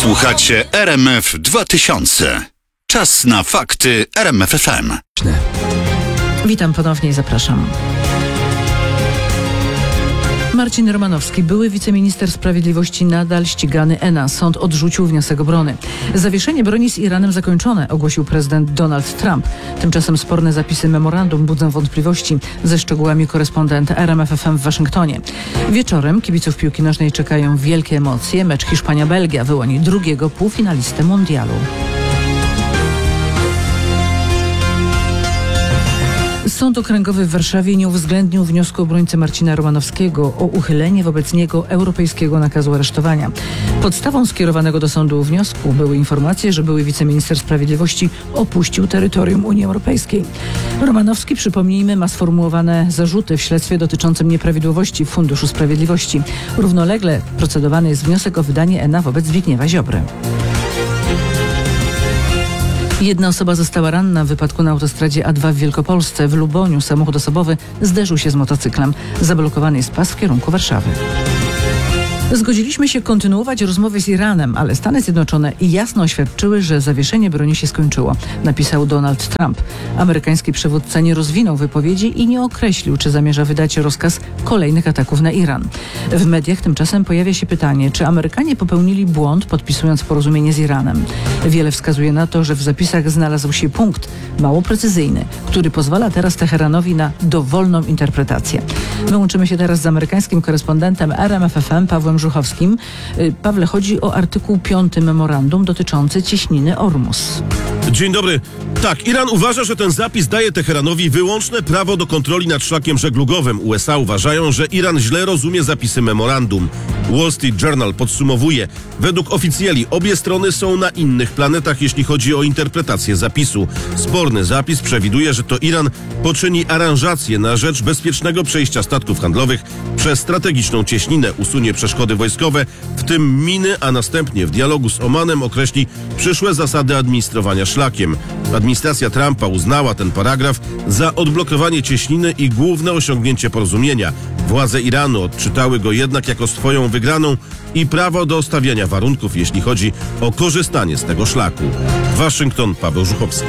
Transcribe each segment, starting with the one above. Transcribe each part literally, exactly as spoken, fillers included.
Słuchacie R M F dwa tysiące. Czas na fakty R M F F M. Witam ponownie i zapraszam. Marcin Romanowski, były wiceminister sprawiedliwości, nadal ścigany E N A. Sąd odrzucił wniosek obrony. Zawieszenie broni z Iranem zakończone, ogłosił prezydent Donald Trump. Tymczasem sporne zapisy memorandum budzą wątpliwości. Ze szczegółami korespondent R M F F M w Waszyngtonie. Wieczorem kibiców piłki nożnej czekają wielkie emocje. Mecz Hiszpania-Belgia wyłoni drugiego półfinalistę mundialu. Sąd Okręgowy w Warszawie nie uwzględnił wniosku obrońcy Marcina Romanowskiego o uchylenie wobec niego europejskiego nakazu aresztowania. Podstawą skierowanego do sądu wniosku były informacje, że były wiceminister sprawiedliwości opuścił terytorium Unii Europejskiej. Romanowski, przypomnijmy, ma sformułowane zarzuty w śledztwie dotyczącym nieprawidłowości w Funduszu Sprawiedliwości. Równolegle procedowany jest wniosek o wydanie E N A wobec Zbigniewa Ziobry. Jedna osoba została ranna w wypadku na autostradzie A dwa w Wielkopolsce. W Luboniu samochód osobowy zderzył się z motocyklem. Zablokowany jest pas w kierunku Warszawy. Zgodziliśmy się kontynuować rozmowy z Iranem, ale Stany Zjednoczone jasno oświadczyły, że zawieszenie broni się skończyło, napisał Donald Trump. Amerykański przywódca nie rozwinął wypowiedzi i nie określił, czy zamierza wydać rozkaz kolejnych ataków na Iran. W mediach tymczasem pojawia się pytanie, czy Amerykanie popełnili błąd, podpisując porozumienie z Iranem. Wiele wskazuje na to, że w zapisach znalazł się punkt mało precyzyjny, który pozwala teraz Teheranowi na dowolną interpretację. My łączymy się teraz z amerykańskim korespondentem R M F F M Pawłem Żuchowskim. Pawle, chodzi o artykuł piąty memorandum dotyczący cieśniny Ormus. Dzień dobry. Tak, Iran uważa, że ten zapis daje Teheranowi wyłączne prawo do kontroli nad szlakiem żeglugowym. U S A uważają, że Iran źle rozumie zapisy memorandum. Wall Street Journal podsumowuje. Według oficjeli obie strony są na innych planetach, jeśli chodzi o interpretację zapisu. Sporny zapis przewiduje, że to Iran poczyni aranżację na rzecz bezpiecznego przejścia statków handlowych przez strategiczną cieśninę, usunie przeszkody wojskowe, w tym miny, a następnie w dialogu z Omanem określi przyszłe zasady administrowania szlakiem. Administracja Trumpa uznała ten paragraf za odblokowanie cieśniny i główne osiągnięcie porozumienia. Władze Iranu odczytały go jednak jako swoją wygraną i prawo do stawiania warunków, jeśli chodzi o korzystanie z tego szlaku. Waszyngton, Paweł Żuchowski.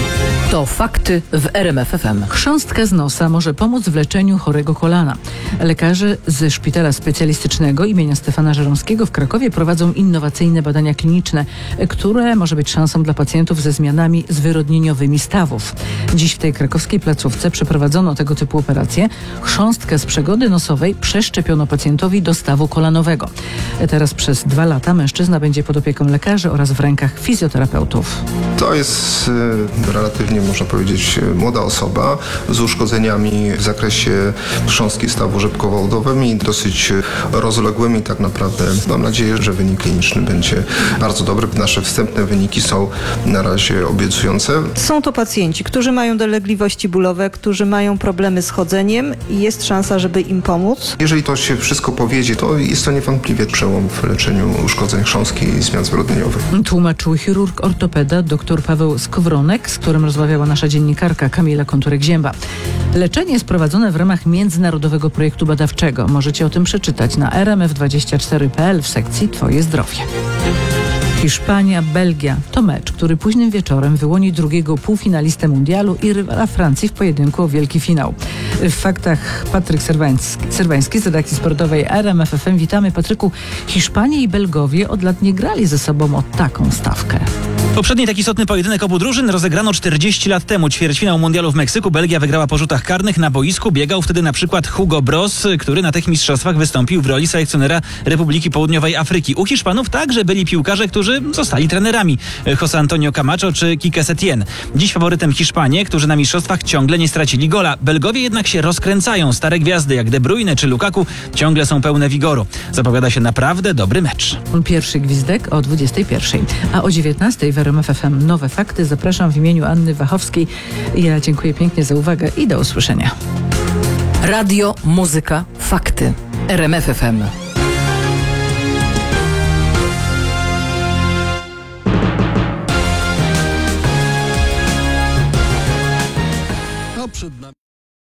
To fakty w R M F F M. Chrząstka z nosa może pomóc w leczeniu chorego kolana. Lekarze ze Szpitala Specjalistycznego imienia Stefana Żeromskiego w Krakowie prowadzą innowacyjne badania kliniczne, które może być szansą dla pacjentów ze zmianami zwyrodnieniowymi stawów. Dziś w tej krakowskiej placówce przeprowadzono tego typu operację. Chrząstkę z przegody nosowej przeszczepiono pacjentowi do stawu kolanowego. Teraz przez dwa lata mężczyzna będzie pod opieką lekarzy oraz w rękach fizjoterapeutów. To jest y, relatywnie, można powiedzieć, młoda osoba z uszkodzeniami w zakresie chrząstki stawu rzepkowo-udowymi, dosyć rozległymi tak naprawdę. Mam nadzieję, że wynik kliniczny będzie bardzo dobry. Nasze wstępne wyniki są na razie obiecujące. Są to pacjenci, którzy mają dolegliwości bólowe, którzy mają problemy z chodzeniem i jest szansa, żeby im pomóc. Jeżeli to się wszystko powiedzie, to jest to niewątpliwie przełom w leczeniu uszkodzeń chrząstki i zmian zwyrodnieniowych. Tłumaczył chirurg ortopeda dr Paweł Skowronek, z którym rozmawiała nasza dziennikarka Kamila Konturek-Zięba. Leczenie jest prowadzone w ramach międzynarodowego projektu badawczego. Możecie o tym przeczytać na r m f dwadzieścia cztery kropka p l w sekcji Twoje zdrowie. Hiszpania, Belgia to mecz, który późnym wieczorem wyłoni drugiego półfinalistę mundialu i rywala Francji w pojedynku o wielki finał. W faktach Patryk Serwański, Serwański z redakcji sportowej R M F F M. Witamy, Patryku. Hiszpanie i Belgowie od lat nie grali ze sobą o taką stawkę. Poprzedni taki istotny pojedynek obu drużyn rozegrano czterdzieści lat temu. Ćwierćfinał mundialu w Meksyku. Belgia wygrała po rzutach karnych. Na boisku biegał wtedy na przykład Hugo Bross, który na tych mistrzostwach wystąpił w roli selekcjonera Republiki Południowej Afryki. U Hiszpanów także byli piłkarze, którzy zostali trenerami. José Antonio Camacho czy Quique Setién. Dziś faworytem Hiszpanie, którzy na mistrzostwach ciągle nie stracili gola. Belgowie jednak się rozkręcają. Stare gwiazdy jak De Bruyne czy Lukaku ciągle są pełne wigoru. Zapowiada się naprawdę dobry mecz. Pierwszy gwizdek o dwudziestej pierwszej, a o dziewiętnastej w R M F F M nowe fakty. Zapraszam w imieniu Anny Wachowskiej. Ja dziękuję pięknie za uwagę i do usłyszenia. Radio, muzyka, fakty. R M F F M.